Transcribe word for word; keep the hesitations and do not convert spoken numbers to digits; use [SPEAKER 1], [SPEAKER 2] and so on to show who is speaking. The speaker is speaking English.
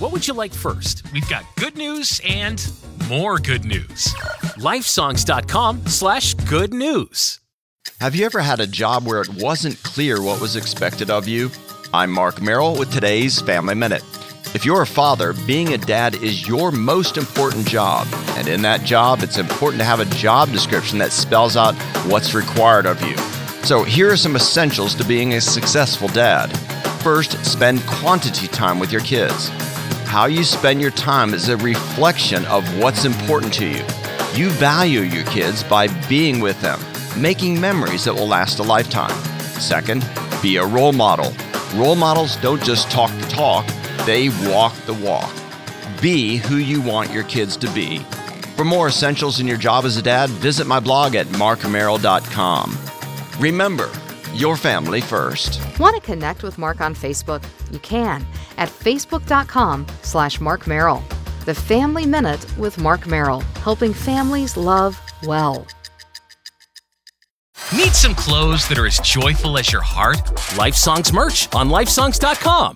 [SPEAKER 1] What would you like first? We've got good news and more good news. Lifesongs.com slash good news.
[SPEAKER 2] Have you ever had a job where it wasn't clear what was expected of you? I'm Mark Merrill with today's Family Minute. If you're a father, being a dad is your most important job. And in that job, it's important to have a job description that spells out what's required of you. So here are some essentials to being a successful dad. First, spend quantity time with your kids. How you spend your time is a reflection of what's important to you. You value your kids by being with them, making memories that will last a lifetime. Second, be a role model. Role models don't just talk the talk, they walk the walk. Be who you want your kids to be. For more essentials in your job as a dad, visit my blog at mark merrill dot com. Remember, your family first.
[SPEAKER 3] Want to connect with Mark on Facebook? You can at facebook.com slash Mark Merrill. The Family Minute with Mark Merrill, helping families love well.
[SPEAKER 1] Need some clothes that are as joyful as your heart? Lifesongs merch on lifesongs dot com.